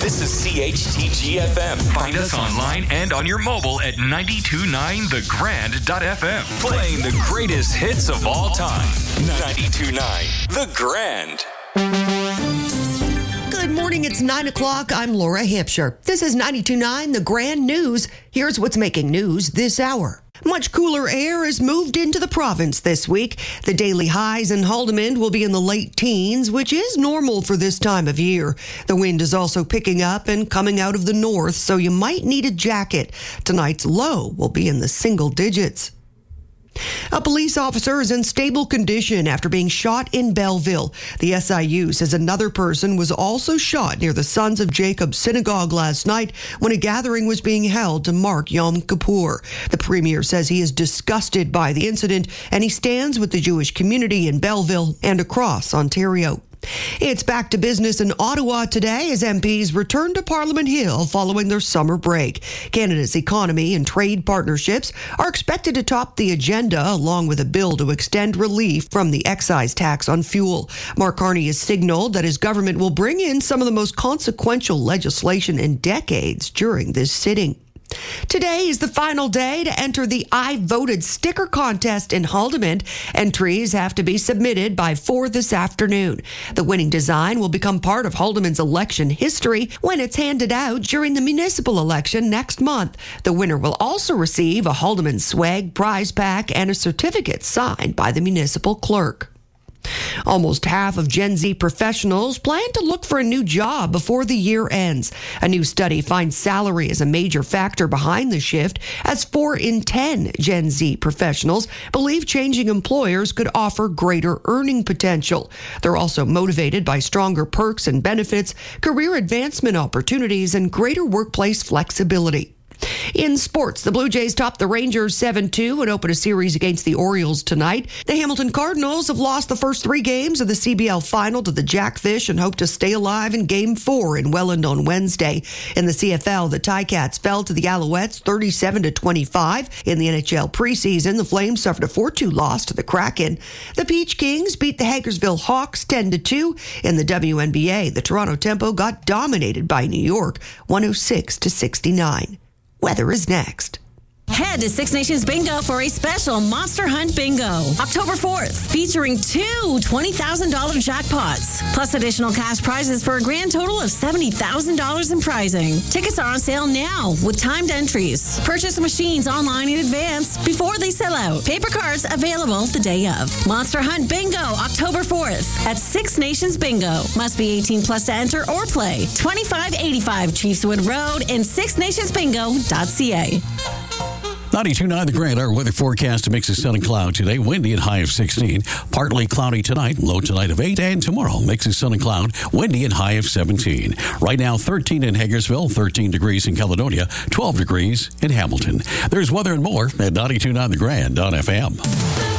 This is CHTG FM. Find us online and on your mobile at 929thegrand.fm. Playing the greatest hits of all time. 92.9 The Grand. Good morning, it's 9 o'clock. I'm Laura Hampshire. This is 92.9 The Grand News. Here's what's making news this hour. Much cooler air has moved into the province this week. The daily highs in Haldimand will be in the late teens, which is normal for this time of year. The wind is also picking up and coming out of the north, so you might need a jacket. Tonight's low will be in the single digits. A police officer is in stable condition after being shot in Belleville. The SIU says another person was also shot near the Sons of Jacob Synagogue last night when a gathering was being held to mark Yom Kippur. The premier says he is disgusted by the incident and he stands with the Jewish community in Belleville and across Ontario. It's back to business in Ottawa today as MPs return to Parliament Hill following their summer break. Canada's economy and trade partnerships are expected to top the agenda, along with a bill to extend relief from the excise tax on fuel. Mark Carney has signaled that his government will bring in some of the most consequential legislation in decades during this sitting. Today is the final day to enter the I Voted sticker contest in Haldimand. Entries have to be submitted by 4 this afternoon. The winning design will become part of Haldimand's election history when it's handed out during the municipal election next month. The winner will also receive a Haldimand swag prize pack and a certificate signed by the municipal clerk. Almost half of Gen Z professionals plan to look for a new job before the year ends. A new study finds salary as a major factor behind the shift, as 4 in 10 Gen Z professionals believe changing employers could offer greater earning potential. They're also motivated by stronger perks and benefits, career advancement opportunities, and greater workplace flexibility. In sports, the Blue Jays topped the Rangers 7-2 and open a series against the Orioles tonight. The Hamilton Cardinals have lost the first 3 games of the CBL final to the Jackfish and hope to stay alive in Game 4 in Welland on Wednesday. In the CFL, the Ticats fell to the Alouettes 37-25. In the NHL preseason, the Flames suffered a 4-2 loss to the Kraken. The Peach Kings beat the Hagersville Hawks 10-2. In the WNBA, the Toronto Tempo got dominated by New York 106-69. Weather is next. Head to Six Nations Bingo for a special Monster Hunt Bingo, October 4th, featuring 2 $20,000 jackpots, plus additional cash prizes for a grand total of $70,000 in prizing. Tickets are on sale now with timed entries. Purchase machines online in advance before they sell out. Paper cards available the day of. Monster Hunt Bingo, October 4th at Six Nations Bingo. Must be 18 plus to enter or play. 2585 Chiefswood Road and sixnationsbingo.ca. 92.9 The Grand, our weather forecast, a mix of sun and cloud today. Windy and high of 16. Partly cloudy tonight, low tonight of 8. And tomorrow, mix of sun and cloud, windy and high of 17. Right now, 13 in Hagersville, 13 degrees in Caledonia, 12 degrees in Hamilton. There's weather and more at 92.9 The Grand on FM.